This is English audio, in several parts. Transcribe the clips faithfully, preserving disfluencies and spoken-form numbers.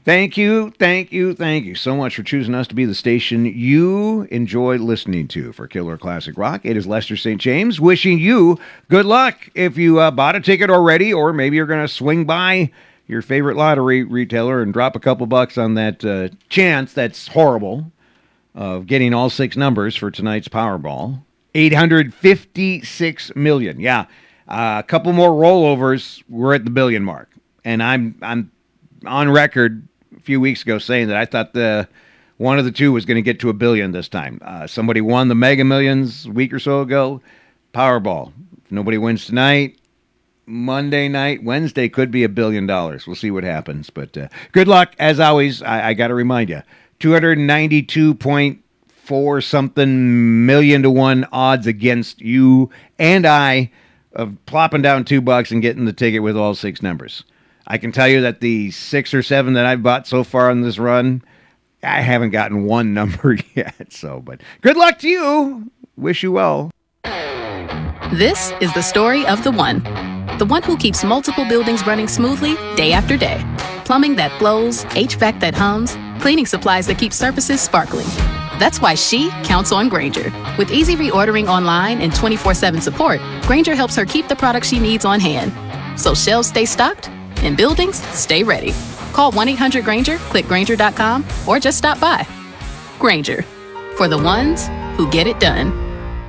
Thank you, thank you, thank you so much for choosing us to be the station you enjoy listening to for Killer Classic Rock. It is Lester Saint James wishing you good luck if you uh, bought a ticket already, or maybe you're going to swing by your favorite lottery retailer and drop a couple bucks on that uh, chance that's horrible of getting all six numbers for tonight's Powerball. eight hundred fifty-six million. Yeah, uh, a couple more rollovers, we're at the billion mark. And I'm I'm on record a few weeks ago saying that I thought the one of the two was going to get to a billion this time. Uh, somebody won the Mega Millions a week or so ago. Powerball. If nobody wins tonight, Monday night, Wednesday could be a billion dollars. We'll see what happens. But uh, good luck. As always, I, I got to remind you, two hundred ninety-two point four something million to one odds against you and I of plopping down two bucks and getting the ticket with all six numbers. I can tell you that the six or seven that I've bought so far on this run, I haven't gotten one number yet. So, but good luck to you. Wish you well. This is the story of the one. The one who keeps multiple buildings running smoothly day after day. Plumbing that flows, H V A C that hums, cleaning supplies that keep surfaces sparkling. That's why she counts on Grainger. With easy reordering online and twenty-four seven support, Grainger helps her keep the products she needs on hand. So shelves stay stocked and buildings stay ready. Call one eight hundred Grainger, click Grainger dot com, or just stop by. Grainger, for the ones who get it done.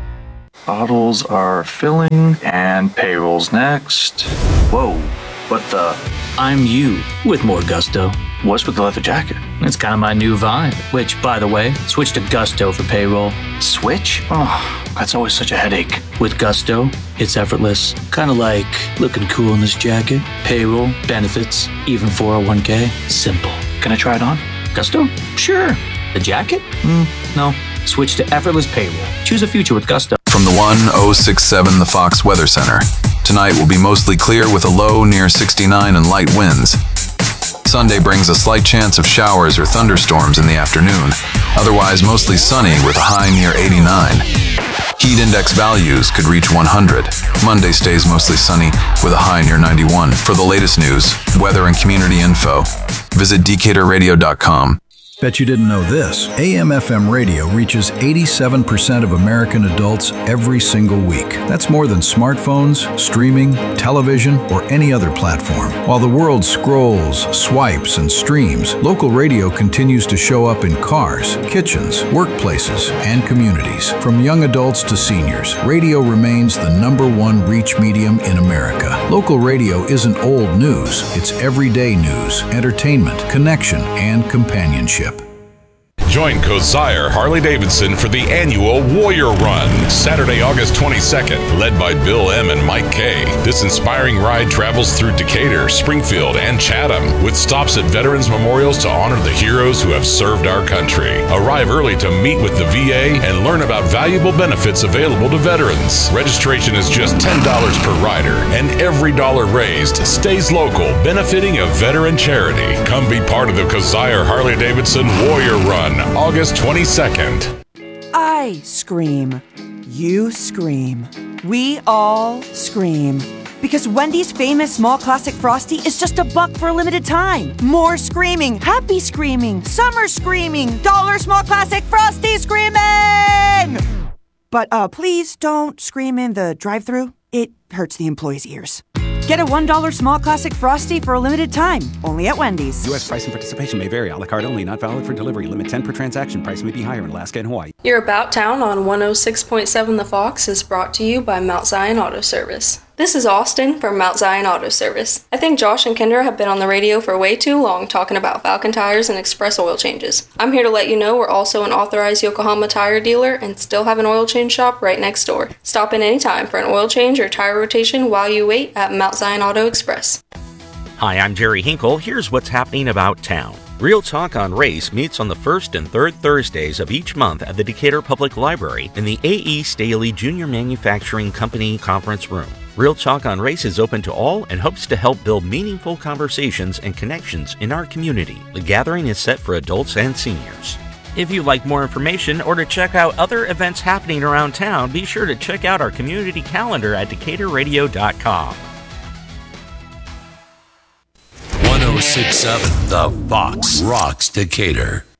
Bottles are filling, and payroll's next. Whoa, what the? I'm you, with more gusto. What's with the leather jacket? It's kind of my new vibe, which, by the way, switch to Gusto for payroll. Switch? Oh, that's always such a headache. With Gusto, it's effortless. Kind of like looking cool in this jacket. Payroll, benefits, even four oh one k. Simple. Can I try it on? Gusto? Sure. The jacket? Mm, no. Switch to effortless payroll. Choose a future with Gusto. From the one oh six seven, the Fox Weather Center. Tonight will be mostly clear with a low near sixty-nine and light winds. Sunday brings a slight chance of showers or thunderstorms in the afternoon. Otherwise, mostly sunny with a high near eighty-nine. Heat index values could reach one hundred. Monday stays mostly sunny with a high near ninety-one. For the latest news, weather, and community info, visit decatur radio dot com. Bet you didn't know this. A M F M radio reaches eighty-seven percent of American adults every single week. That's more than smartphones, streaming, television, or any other platform. While the world scrolls, swipes, and streams, local radio continues to show up in cars, kitchens, workplaces, and communities. From young adults to seniors, radio remains the number one reach medium in America. Local radio isn't old news. It's everyday news, entertainment, connection, and companionship. Join Kosier Harley-Davidson for the annual Warrior Run, Saturday, August twenty-second, led by Bill M. and Mike K. This inspiring ride travels through Decatur, Springfield, and Chatham, with stops at veterans memorials to honor the heroes who have served our country. Arrive early to meet with the V A and learn about valuable benefits available to veterans. Registration is just ten dollars per rider, and every dollar raised stays local, benefiting a veteran charity. Come be part of the Kosier Harley-Davidson Warrior Run, August twenty-second. I scream. You scream. We all scream. Because Wendy's famous small classic Frosty is just a buck for a limited time. More screaming, happy screaming, summer screaming, dollar small classic Frosty screaming! But uh, please don't scream in the drive-thru. It hurts the employees' ears. Get a one dollar small classic Frosty for a limited time, only at Wendy's. U S price and participation may vary. A la carte only, not valid for delivery. Limit ten per transaction. Price may be higher in Alaska and Hawaii. Your About Town on one oh six point seven The Fox is brought to you by Mount Zion Auto Service. This is Austin from Mount Zion Auto Service. I think Josh and Kendra have been on the radio for way too long talking about Falcon tires and express oil changes. I'm here to let you know we're also an authorized Yokohama tire dealer and still have an oil change shop right next door. Stop in anytime for an oil change or tire rotation while you wait at Mount Zion Auto Express. Hi, I'm Jerry Hinkle. Here's what's happening about town. Real Talk on Race meets on the first and third Thursdays of each month at the Decatur Public Library in the A E. Staley Junior Manufacturing Company Conference Room. Real Talk on Race is open to all and hopes to help build meaningful conversations and connections in our community. The gathering is set for adults and seniors. If you'd like more information or to check out other events happening around town, be sure to check out our community calendar at decatur radio dot com. oh six point seven The Fox rocks Decatur.